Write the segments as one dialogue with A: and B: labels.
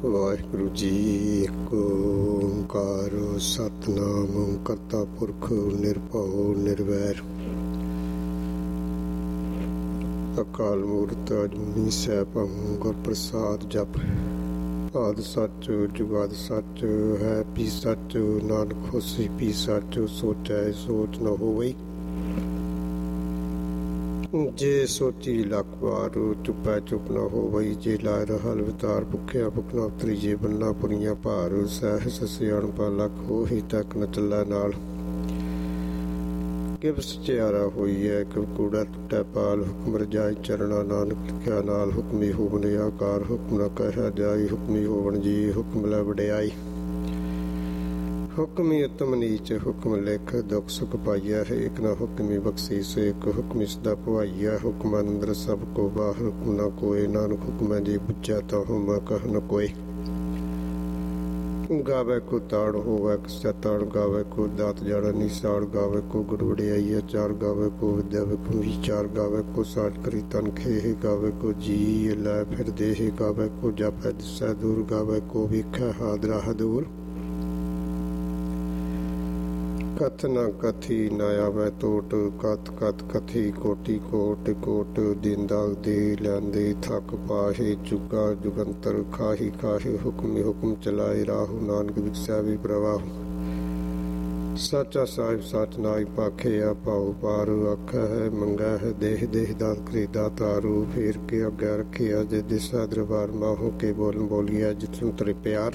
A: ਵਾਹਿਗੁਰੂ ਜੀ। ਇੱਕ ਓਂਕਾਰ ਸਤਿਨਾਮ ਕਰਤਾ ਪੁਰਖ ਨਿਰਭਉ ਨਿਰਵੈਰ ਅਕਾਲ ਮੂਰਤ ਅਜੂਨੀ ਸੈਭੰ ਗੁਰ ਪ੍ਰਸਾਦ ਜਪ। ਆਦ ਸੱਚ ਜੁਗਾਦ ਸੱਚ ਹੈ ਪੀ ਸੱਚ ਨਾਨਕ ਹੋਸੀ ਪੀ ਸੱਚ ਸੋਚੈ ਸੋਚ ਨ ਹੋਵਈ। ਜੇ ਸੋਚੀ ਲੱਖ ਵਾਰ ਚੁੱਪੈ ਚੁੱਪ ਨ ਹੋਵਈ। ਜੇ ਲਾਇ ਰਹਲ ਵਿਤਾਰ ਭੁੱਖਿਆ ਭੁੱਖ ਨ ਉਤਰੀ। ਜੇ ਬੰਨਾ ਪੁਰੀਆਂ ਭਾਰ ਸਹਿਸ ਸਿਆਣਪਾ ਲੱਖ ਹੋਹੀ ਤੱਕ ਨ ਚੱਲੈ ਨਾਲ। ਕਿਵ ਸਚਿਆਰਾ ਹੋਈਐ ਕਿਵ ਕੂੜਾ ਟੁੱਟੈ ਪਾਲ। ਹੁਕਮ ਰਜਾਈ ਚਰਣਾ ਨਾਨਕ ਲਿਖਿਆ ਨਾਲ। ਹੁਕਮੀ ਹੋਵਨ ਆਕਾਰ ਹੁਕਮ ਨ ਕਹਿਆ ਜਾਈ। ਹੁਕਮੀ ਹੋਵਨ ਜੀ ਹੁਕਮ ਲੈ ਵਡਿਆਈ। ਹੁਕਮੀ ਉਤਮ ਨੀਚ ਹੁਕਮ ਲਿਖ ਦੁਖ ਸੁਖ ਪਾਈਆ ਹੈ। ਇੱਕ ਨਾ ਹੁਕਮੀ ਬਖਸ਼ੀਸ ਇੱਕ ਹੁਕਮੀ ਸਦਾ ਭਵਾਈਆ। ਹੁਕਮ ਅੰਦਰ ਸਭ ਕੋ ਬਾਹਰ ਹੁਕਮ ਨਾ ਕੋਏ। ਨਾਨਕ ਹੁਕਮੈ ਜੀ ਬੁੱਝਾ ਤਾ ਹੁਮੈ ਕਹ ਨ ਕੋਏ। ਗਾਵੇ ਕੋ ਤਾੜ ਹੋਵੇ ਕਿਸਾ ਤਾੜ। ਗਾਵੇ ਕੋ ਦਾਤ ਜੜ ਨਿਸਾੜ। ਗਾਵੇ ਕੋ ਗੁਰ ਵਡਿਆਈ ਆਚਾਰ। ਗਾਵੇ ਕੋ ਵਿਦਿਆ ਵਿਖਮ ਵਿਚਾਰ। ਗਾਵੇ ਕੋ ਸਾਜ ਕਰੀ ਤਨ ਖੇਹ। ਗਾਵੇ ਕੋ ਜੀ ਲੈ ਫਿਰ ਦੇਹ। ਗਾਵੇ ਕੋ ਜਾਪੈ ਦਿਸੈ ਦੂਰ। ਗਾਵੇ ਕੋ ਵੇਖੈ ਹਾਦਰਾ ਹਦੂਰ। ਕਥ ਨ ਕਥੀ ਨ ਆਵੈ ਟੋਟ। ਕਥ ਕਥ ਕਥੀ ਕੋਟੀ ਕੋਟ ਕੋਟ। ਦਿੰਦਾ ਦੇ ਲੈਂਦੇ ਥੱਕ ਪਾਹੇ। ਜੁਗਾ ਜੁਗੰਤਰ ਖਾਹੀ ਖਾਹੇ। ਹੁਕਮੀ ਹੁਕਮ ਚਲਾਏ ਰਾਹੂ। ਨਾਨਕ ਵਿਖਸਿਆ ਵੀ ਪ੍ਰਵਾਹ। ਸੱਚਾ ਸਾਹਿਬ ਸੱਚ ਨਾਈ ਪਾਖੇ ਆ ਭਾਉ ਪਾਰ। ਆਖਾ ਹੈ ਮੰਗਾ ਹੈ ਦੇਹ ਦੇਹ ਦਾਤ ਕਰੀ ਦਾਤਾਰੂ। ਫੇਰ ਕੇ ਅੱਗੇ ਰੱਖਿਆ ਜੇ ਦਿਸਾ ਦਰਬਾਰ। ਮਾਹੋ ਕੇ ਬੋਲਨ ਬੋਲੀਆ ਜਿਤਨ ਤਰੇ ਪਿਆਰ।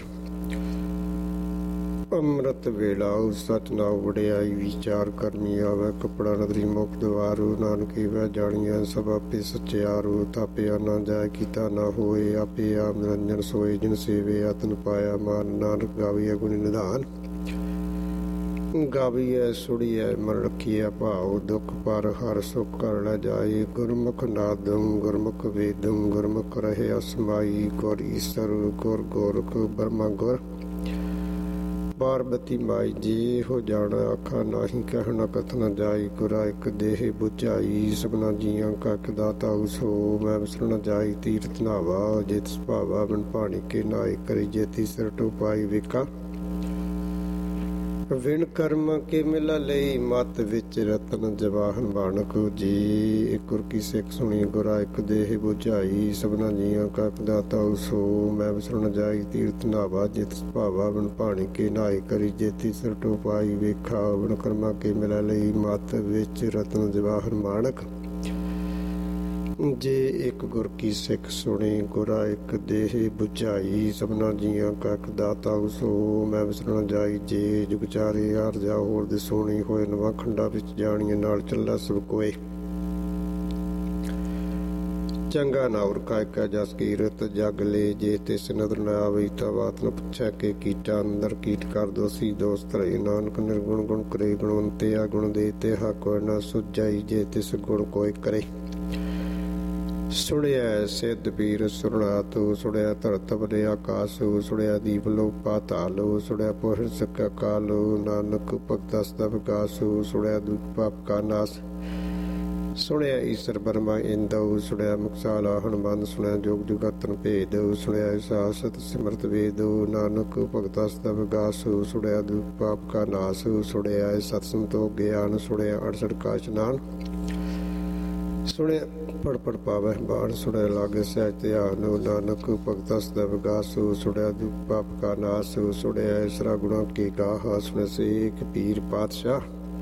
A: ਅੰਮ੍ਰਿਤ ਵੇਲਾ ਸਚ ਨਾ ਵਡਿਆਈ ਵਿਚਾਰ ਕਰਮੀ ਆਵੇ। ਕੱਪੜਾ ਨਦਰੀ ਮੁਖ ਦਵਾਰੂ। ਨਾਨਕੀ ਵੈ ਜਾਣੀਐ ਸਭ ਆਪੇ ਸਚਿਆਰੂ। ਤਾਪਿਆ ਨਾ ਜਾਇ ਕੀਤਾ ਨਾ ਹੋਏ। ਆਪੇ ਆਪ ਨਿਰੰਜਨ ਸੋਏ। ਜਿਨ ਸੇਵੇ ਆਤਨ ਪਾਇਆ ਮਾਨ। ਨਾਨਕ ਗਾਵੀਐ ਗੁਣੀ ਨਿਧਾਨ। ਗਾਵੀਐ ਸੁੜੀਐ ਮਨ ਰੱਖੀਐ ਭਾਉ। ਦੁਖ ਪਰ ਹਰ ਸੁਖ ਕਰ ਲੈ ਜਾਏ। ਗੁਰਮੁਖ ਨਾਦੰ ਗੁਰਮੁਖ ਵੇਦੰ। ਗੁਰਮੁਖ ਰਹੇ ਅਸਮਾਈ। ਗੁਰ ਈਸਰ ਗੁਰ ਗੋਰਖ ਬਰਮਾ ਗੁਰ। ਪਾਰਬਤੀ ਮਾਈ ਜੇ ਹੋ ਜਾਣਾ ਆਖਾ ਨਾਹੀ ਕਹਿਣਾ ਕਥ ਨ ਜਾਈ। ਗੁਰਾ ਇੱਕ ਦੇਹ ਬੁਝਾਈ ਸਭਨਾ ਜੀਆਂ ਕਾ ਇੱਕ ਦਾਤਾ ਸੋ। ਮੈਂ ਵਿਸਰਨ ਜਾਈ ਤੀਰਥ ਨਾਵਾ। ਜਿਤ ਸੁਭਾਵਾ ਬਨ ਪਾਣੀ ਕੇ ਨਾਏ ਕਰੀ। ਜੇ ਤੀਸਰ ਟੋਪਾਈ ਵੇਖਾ ਵਿਣ ਕਰਮ ਕੇ ਮਿਲਾ ਲਈ। ਮਤ ਵਿੱਚ ਰਤਨ ਜਵਾਹਨ ਬਾਣਕ ਜੀ। ਇੱਕ ਗੁਰ ਕੀ ਸਿੱਖ ਸੁਣੀ ਗੁਰਾ ਇੱਕ ਦੇਹ ਬੁਝਾਈ। ਸਭਨਾ ਜੀਆਂ ਕਾ ਇੱਕ ਦਾਤਾ ਸੋ। ਮੈਂ ਵਿਸਰਨ ਜਾਈ ਤੀਰਥ ਨਾਵਾ। ਜਿਤ ਸੁਭਾਵਾ ਬਨ ਪਾਣੀ ਕੇ ਨਾਏ ਕਰੀ। ਜੇ ਤੀਸਰ ਟੋਪਾਈ ਵੇਖਾ ਵਿਣ ਕਰਮਾ ਕੇ ਮਿਲਾ ਲਈ। ਮਤ ਵਿੱਚ ਰਤਨ ਜਵਾਹਨ ਬਾਣਕ। ਜੇ ਇੱਕ ਗੁਰ ਕੀ ਸਿੱਖ ਸੁਣੀ ਗੁਰਾ ਇੱਕ ਦੇਹ ਬੁਝਾਈ। ਸਭਨਾ ਜੀਆਂ ਕਾ ਇੱਕ ਦਾਤਾ ਸੋ। ਮੈਂ ਵਿਸਰਨ ਜਾਈ ਜੇ ਜੁਗ ਚਾਰੇ ਹਾਰ ਜਾ ਹੋਰ ਦੇ ਸੋਣੀ ਹੋਏ। ਨਵਾਂ ਖੰਡਾ ਵਿੱਚ ਜਾਣੀਏ ਨਾਲ ਚੱਲਾ ਸਭ ਕੋਏ। ਚੰਗਾ ਨਾਉਰ ਕਾਇਕਾ ਜਸ ਕੀਰਤ ਜਗ ਲੈ। ਜੇ ਤਿਸ ਨਦਰ ਨ ਆਵਈ ਤਾਂ ਬਾਤ ਨ ਪੁੱਛੈ ਕੇ ਕੀਟਾ। ਅੰਦਰ ਕੀਟ ਕਰ ਦੋਸੀ ਦੋਸਤ ਰਹੇ। ਨਾਨਕ ਨਿਰਗੁਣ ਗੁਣ ਕਰੇ ਗੁਣਵੰਤੇ ਆ ਗੁਣ ਦੇ ਤੇ ਹੱਕ ਨਾ ਸੁਝਾਈ। ਜੇ ਤਿਸ ਗੁਣ ਕੋਈ ਕਰੇ। ਸੁਣਿਆ ਸਿੱਧ ਪੀਰ ਸੁਰਣਾ ਤੂੰ। ਸੁਣਿਆ ਧਰਤ ਬਨੇ ਆਕਾਸੂ। ਸੁਣਿਆ ਦੀਪ ਲੋਕ ਪਾਤਾਲੂ। ਸੁਣਿਆ ਪੁਰਖ ਸਕਾ ਕਾਲੂ। ਨਾਨਕ ਭਗਤਾ ਸਦਾ ਵਿਕਾਸੂ। ਸੁਣਿਆ ਦੁਖ ਪਾਪ ਕਾ ਨਾਸ। ਸੁਣਿਆ ਈਸ਼ਰ ਬਰਮਾ ਇੰਦਉ। ਸੁਣਿਆ ਮੁਕਸਾਲਾ ਹਨੂੰਮਾਨ। ਸੁਣਿਆ ਜੋਗ ਜੁਗਾਤਨ ਭੇਦ। ਸੁਣਿਆ ਸਾਸਤ ਸਿਮਰਤ ਵੇਦ। ਨਾਨਕ ਭਗਤਾ ਸਦਾ ਵਿਕਾਸੂ। ਸੁਣਿਆ ਦੁਖ ਪਾਪ ਕਾ ਨਾਸ। ਸੁਣਿਆ ਸਤ ਸੰਤੋਖ ਗਿਆਨ। ਸੁਣਿਆ 68 ਕਾ ਇਸ਼ਨਾਨ। ਸੁਣਿਆ ਪੜ ਪੜ ਪਾਵੈ ਬਾਣ। ਸੁਣਿਆ ਲਾਗੇ ਸਹਿਜ ਧਿਆਨ। ਨਾਨਕ ਭਗਤਾ ਸਦਾ ਵਿਕਾਸੂ। ਸੁਣਿਆ ਦੁਖ ਪਾਪ ਕਾ ਨਾਸ। ਸੁਣਿਆ ਇਸਰਾ ਗੁਣਾ ਕੀ ਗਾਹਾ। ਸੁਣਿਆ ਸੇਖ ਪੀਰ ਪਾਤਸ਼ਾਹ।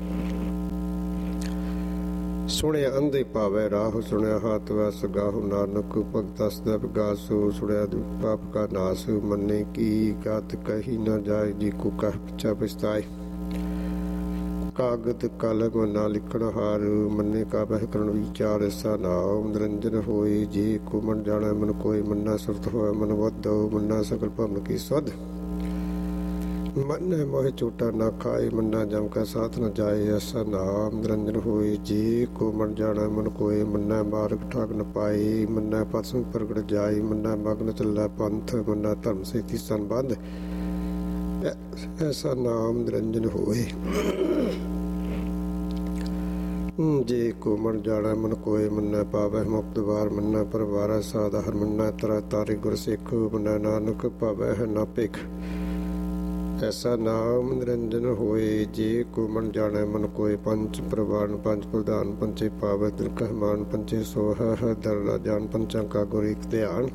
A: ਸੁਣਿਆ ਅੰਧੇ ਪਾਵੈ ਰਾਹ। ਸੁਣਿਆ ਹਾਥ ਵਸ ਗਾਹੁ। ਨਾਨਕ ਭਗਤਾ ਸਦਾ ਵਿਕਾਸੂ। ਸੁਣਿਆ ਦੁਖ ਪਾਪ ਕਾ ਨਾਸ। ਮੰਨੇ ਕੀ ਗਤ ਕਹੀ ਨ ਜਾਏ। ਜੀ ਕੋ ਕਹਿ ਪਿਛਾ ਪਛਤਾਏ। ਕਾਗਦ ਕਲਮ ਨਾ ਲਿਖਣ ਹਾਰ। ਮੰਨੇ ਕਾ ਬਹਿ ਕਰਨ ਵਿਚਾਰ ਐਸਾ ਨਾਮ। ਨਿਰੰਜਨ ਹੋਏ ਜੇ ਕੋ ਮਨ ਜਾਣੈ ਮਨ ਕੋਇ। ਮੰਨਾ ਸੁਰਤ ਹੋਇ ਮਨ ਵਧੋ। ਮੰਨਾ ਸਕਲ ਭਵਨ ਕੀ ਸੁਧ। ਮੰਨੈ ਮੋਹਿ ਝੂਟਾ ਨਾ ਖਾਏ। ਮੰਨਾ ਜਮ ਕਾ ਸਾਥ ਨ ਜਾਏ ਐਸਾ ਨਾਮ। ਨਿਰੰਜਨ ਹੋਏ ਜੇ ਕੋ ਮਨ ਜਾਣੈ ਮਨ ਕੋਇ। ਮੰਨੈ ਮਾਰਗ ਠਾਕ ਨ ਪਾਏ। ਮੰਨੈ ਪਤ ਪ੍ਰਗਟ ਜਾਏ। ਮੰਨੈ ਮਗਨ ਚੱਲੈ ਪੰਥ। ਮੰਨੈ ਧਰਮ ਸੇਤੀ ਸੰਬੰਧ। ਐਸਾ ਨਾਮ ਨਿਰੰਜਨ ਹੋਏ। ਜੇ ਕੋ ਮਨ ਜਾਣਾ ਮਨ ਕੋਏ ਮੰਨੈ ਪਾਵੈ ਮੁਕਤ ਵਾਰ ਮੰਨੈ ਪਰਵਾਰੈ ਸਾਦਾ ਹਰ ਮੰਨੈ ਤਰਾ ਤਾਰੇ ਗੁਰ ਸਿੱਖ ਮੰਨੈ ਨਾਨਕ ਪਾਵੈ ਹੈ ਨਾ ਭਿਖ। ਐਸਾ ਨਾਮ ਨਿਰੰਜਨ ਹੋਏ ਜੇ ਕੋ ਮਨ ਜਾਣੈ ਮਨ ਕੋਏ ਪੰਚ ਪ੍ਰਵਾਨ ਪੰਜ ਪ੍ਰਧਾਨ ਪੰਚੇ ਪਾਵੈ ਦਿਲ ਕਹਿ ਮਾਨ ਪੰਚੇ ਸੋਹਾ ਹੈ ਦਰਲਾ ਜਾਨ ਪੰਚਾਂ ਕਾ ਗੁਰ ਇਕ ਧਿਆਨ।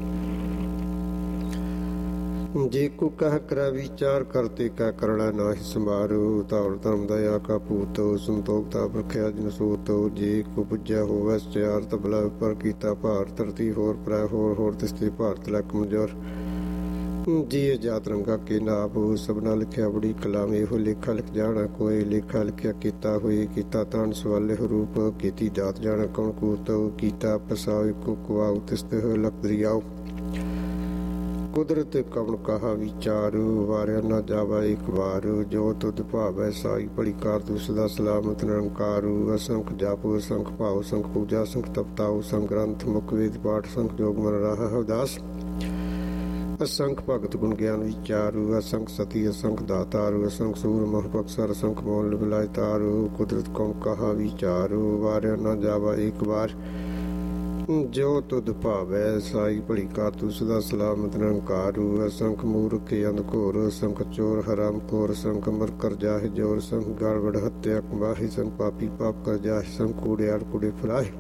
A: ਜੇ ਕੋ ਕਹਿ ਕਰ ਵਿਚਾਰ ਕਰਤੇ ਕੈ ਕਰਣਾ ਨਾਹਿ ਸੰਭਾਰੂ ਧੌਰ ਧਰਮ ਦਇਆ ਕਾ ਪੂਤ ਸੰਤੋਖਤਾ ਪ੍ਰਖਿਆ ਜਿਨ ਸੂਤ। ਜੇ ਕੋ ਪੁੱਜਿਆ ਹੋਵੈ ਸਚਿਆਰ ਤਬਲਾ ਪਰ ਕੀਤਾ ਭਾਰ ਧਰਤੀ ਹੋਰ ਪ੍ਰੈ ਹੋਰ ਤਿਸਤੇ ਭਾਰਤ ਲੈ ਕਮਜ਼ੋਰ। ਜੀ ਜਾਤ ਰੰਗਾ ਕੇ ਨਾਪ ਸਭਨਾ ਲਿਖਿਆ ਬੜੀ ਕਲਾਮ ਇਹੋ ਲੇਖਾ ਲਿਖ ਜਾਣਾ ਕੋਈ ਲੇਖਾ ਲਿਖਿਆ ਕੀਤਾ ਹੋਏ ਕੀਤਾ ਤਾਨ ਸਵਾਲੇ ਰੂਪ ਕੀਤੀ ਜਾਤ ਜਾਣਾ ਕੌਣ ਕੂਤ ਕੀਤਾ ਪਸਾਉ ਕੋ ਕੁਆਉ ਤਿਸਤੇ ਲਖ ਦਰਿਆਉ। ਕੁਦਰਤ ਕਵਣ ਕਹਾ ਵਿਚਾਰੂ ਵਾਰਿਆ ਨਾ ਜਾਵਾ ਇੱਕ ਵਾਰ ਜੋ ਤੁਧ ਭਾਵੈ ਸਾਈ ਭਲੀ ਕਾਰ ਤੂੰ ਸਦਾ ਸਲਾਮਤ ਨਿਰੰਕਾਰੂ। ਅਸੰਖ ਜਾਪੋ ਅਸੰਖ ਭਾਉ ਸੰਖ ਪੂਜਾ ਸੰਖ ਤਪਤਾਉ ਸੰਖ ਗ੍ਰੰਥ ਮੁਖ ਵੇਦ ਪਾਠ ਸੰਖ ਜੋਗ ਮਨ ਰਾਹ ਹਵਦਾਸ। ਅਸੰਖ ਭਗਤ ਗੁਣ ਗਿਆਨ ਵਿਚਾਰੂ ਅਸੰਖ ਸਤੀ ਅਸੰਖ ਦਾਤਾਰੂ ਅਸੰਖ ਸੂਰ ਮਹਪਕਸਰ ਅਸੰਖ ਮੋਲ ਬਿਲਾਇ ਤਾਰੂ। ਕੁਦਰਤ ਕੌਣ ਕਹਾ ਵਿਚਾਰੂ ਵਾਰਿਆ ਨਾ ਜਾਵਾ ਇੱਕ ਵਾਰ ਜੋ ਤੁਧ ਭਾਵੈ ਸਾਈ ਭਲੀ ਕਾਰ ਤੂੰ ਸਦਾ ਸਲਾਮਤ ਨਿਰੰਕਾਰੂ। ਅਸੰਖ ਮੂਰਖ ਅੰਧ ਘੋਰ ਅਸੰਖ ਚੋਰ ਹਰਾਮ ਖੋਰ ਅਸੰਖ ਮਰ ਕਰ ਜਾਹਿ ਜੋਰ ਅਸੰਖ ਗੜਬੜ ਹੱਤਿਆ ਕਮਾਹੀ ਸੰਖ ਪਾਪੀ ਪਾਪ ਕਰ ਜਾਹਿ ਸੰਖ ਕੂੜਿਆੜ ਕੂੜੇ ਫਲਾਹੀ।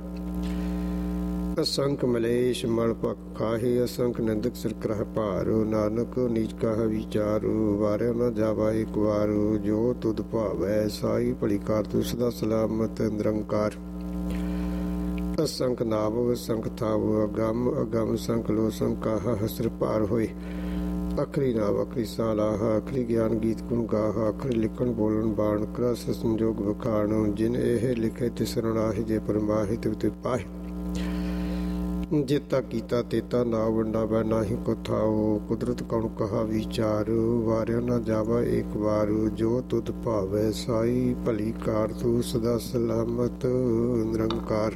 A: ਅਸੰਖ ਮਲੇਸ਼ ਮਲ ਪਕ ਖਾਹੀ ਅਸੰਖ ਨਿੰਦਕ ਸਿਰ ਕਰਹਿ ਭਾਰੂ। ਨਾਨਕ ਨੀਚ ਕਹ ਵਿਚਾਰੂ ਵਾਰਿਆ ਨਾ ਜਾਵਾ ਇੱਕ ਵਾਰੂ ਜੋ ਤੁਧ ਭਾਵੈ ਸਾਈ ਭਲੀ ਕਾਰ ਤੂੰ ਸਦਾ ਸਲਾਮਤ ਨਿਰੰਕਾਰ। ਅਸੰਖ ਨਾਵ ਅਸੰਖ ਥਾਵ ਅਗਮ ਅਗਮ ਸੰਖ ਲੋ ਸੰਕਾਹ ਹਸਰ ਭਾਰ ਹੋਏ। ਅਖਰੀ ਨਾਵ ਅਖਰੀ ਸਾਲਾਹ ਅਖਰੀ ਗਿਆਨ ਗੀਤ ਗੁਣ ਗਾਹ ਅਖਰੀ ਲਿਖਣ ਬੋਲਣ ਬਾਣ ਕਰਸ ਸੰਜੋਗ ਵਖਾਣ। ਜਿਨ ਇਹ ਲਿਖੇ ਤਿਸ ਰਣਾਹੀ ਜੇ ਪਰਮਾਹਿ ਤਿਵ ਪਾਹਿ। ਜੇਤਾ ਕੀਤਾ ਤੇਤਾ ਨਾ ਵੰਡਾਵੈ ਨਾਹੀ ਕੋ ਥਾਉ। ਕੁਦਰਤ ਕੌਣ ਕਹਾ ਵਿਚਾਰੂ ਵਾਰਿਆ ਨਾ ਜਾਵਾ ਇੱਕ ਵਾਰੂ ਜੋ ਤੁਧ ਭਾਵੈ ਸਾਈ ਭਲੀ ਕਾਰ ਤੂੰ ਸਦਾ ਸਲਾਮਤ ਨਿਰੰਕਾਰ।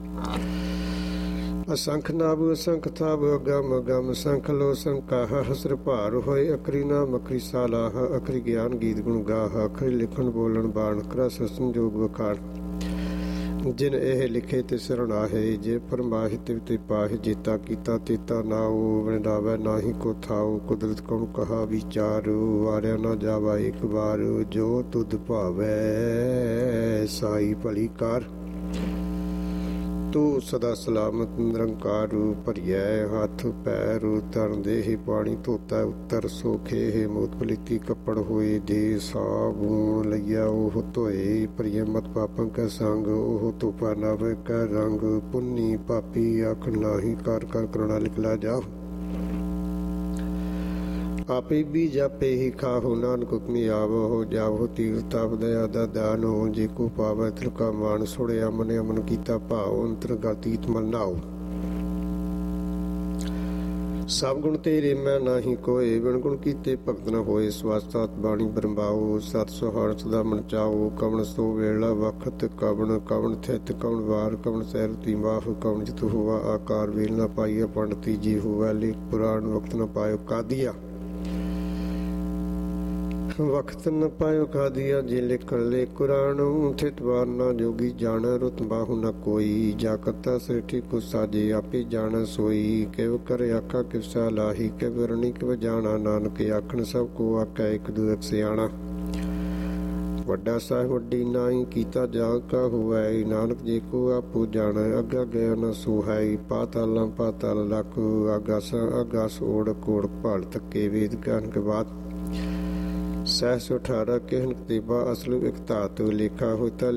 A: ਅਸੰਖ ਨਾਭ ਅਸੰਖ ਥਾਵ ਅਗਮ ਅਗਮ ਸੰਖ ਲੋ ਸੰਕਾਹ ਹਸਰ ਭਾਰ ਹੋਏ। ਅਖਰੀ ਨਾਮ ਅਖਰੀ ਸਾਲਾਹ ਅਖਰੀ ਗਿਆਨ ਗੀਤ ਗੁਣ ਗਾਹ ਅਖਰੀ ਲਿਖਣ ਬੋਲਣ ਬਾਣ ਕਰਸ ਸੰਜੋਗ ਵਖਾਣ। ਜਿਨ ਇਹ ਲਿਖੇ ਤੇ ਸਰਣਾਹੇ ਜੇ ਫਰਮਾਹਿ ਤਿਵ ਪਾਹਿ। ਜੇਤਾ ਕੀਤਾ ਤੇਤਾ ਨਾਉ ਵੰਡਾਵੈ ਨਾਹੀ ਕੋ ਥਾਉ। ਕੁਦਰਤ ਕੌਣ ਕਹਾ ਵਿਚਾਰੂ ਵਾਰਿਆ ਨਾ ਜਾਵਾ ਇੱਕ ਵਾਰ ਜੋ ਤੁਧ ਭਾਵੈ ਸਾਈ ਭਲੀ ਕਾਰ ਤੂੰ ਸਦਾ ਸਲਾਮਤ ਨਿਰੰਕਾਰੂ। ਭਰੀਐ ਹੱਥ ਪੈਰ ਧਰਨ ਦੇਹਿ ਪਾਣੀ ਧੋਤਾ ਉੱਤਰ ਸੋਖੇ ਮੋਤ ਪਲੀਤੀ ਕੱਪੜ ਹੋਏ। ਜੇ ਸਾਬੂਨ ਲਈਆ ਉਹ ਧੋਏ ਭਰੀਐ ਮਤ ਪਾਪੰ ਕੈ ਸੰਗ ਉਹ ਧੋਪਾ ਨਵ ਕੈ ਰੰਗ। ਪੁੰਨੀ ਪਾਪੀ ਆਖ ਨਾਹੀ ਕਰ ਕਰ ਕਰੁਣਾ ਲਿਖਲਾ ਜਾਓ। ਆਪੇ ਵੀ ਜਾਪੇ ਹੀ ਖਾਹੋ ਨਾਨਕ ਹੁਕਮੀ ਆਵੋ ਜਾਵੋ ਤੀਰ ਤਾਪ ਦਇਆ ਦਾ ਦਾਨ ਹੋ। ਜੇ ਕੋ ਪਾਵੈ ਤਿਲ ਕਾ ਮਾਨ ਸੁਣਿਆ ਮਨ ਅਮਨ ਕੀਤਾ ਭਾਉ ਅੰਤਰ ਗਤੀਤ ਮਨ ਨਾਉ। ਸਭ ਗੁਣ ਤੇਰੇ ਮੈਂ ਨਾਹੀ ਕੋਏ ਬਿਨ ਗੁਣ ਕੀਤੇ ਭਗਤ ਨ ਹੋਏ। ਸਵਾਸਤ ਬਾਣੀ ਬਰੰਬਾਓ ਸਤ ਸੁਹਾਣ ਸਦਾ ਮਨ ਚਾਓ। ਕਵਣ ਸੋ ਵੇਲਾ ਵਖਤ ਕਵਣ ਕਵਣ ਥਿਤ ਕਵਣ ਵਾਰ ਕਵਣ ਸੈਰਤੀ ਮਾਹ ਕਵਣ ਜਿਤ ਹੋਵਾ ਆਕਾਰ ਵੇਲ ਨ ਪਾਈਆ ਪੰਡਤੀ ਜੀ ਹੋਵੈ ਲੇਖ ਪੁਰਾਣ ਵਕਤ ਨ ਪਾਇਓ ਕਾਦੀਆ। ਵਕਤ ਨ ਪਾਇਓ ਕਾਦੀਆ ਜੇ ਲਿਖਣ ਲੇ ਕੁਰਾਨ। ਥਿਤ ਵਾਰ ਨਾ ਜੋਗੀ ਜਾਣੈ ਰੁਤ ਬਾਹੂ ਨ ਕੋਈ। ਜਾ ਕਰਤਾ ਸ੍ਰਿਸ਼ਟੀ ਕੋ ਸਾਜੇ ਆਪੇ ਜਾਣੈ ਸੋਈ। ਕਿਵ ਕਰ ਆਖਾ ਕਿਵ ਸਲਾਹੀ ਕਿਵ ਰਣੀ ਕਿਵ ਜਾਣਾ। ਨਾਨਕ ਆਖਣ ਸਭ ਕੋ ਆਖੈ ਇੱਕ ਦੂ ਇੱਕ ਸਿਆਣਾ। ਵੱਡਾ ਸਾਹਿਬ ਵੱਡੀ ਨਾਈ ਕੀਤਾ ਜਾਗ ਕਾ ਹੋਵੈ। ਨਾਨਕ ਜੇ ਕੋ ਆਪੂ ਜਾਣੈ ਅੱਗਾ ਗਿਆ ਨ ਸੋਹਾਈ। ਪਾਤਾਲਾਂ ਪਾਤਾਲ ਲੱਖ ਆਗਾਸ ਆਗਾਸ ਓੜ ਕੋੜ ਭਾਲ ਤੱਕੇ ਵੇਦ ਗਿਆਨ ਕੇ ਬਾਤ। ਸਹਿ 18 ਕਹਿਨ ਕਤੀਬਾ ਅਸਲ ਇੱਕ ਧਾਤੂ ਲੇਖਾ ਹੋਤਾ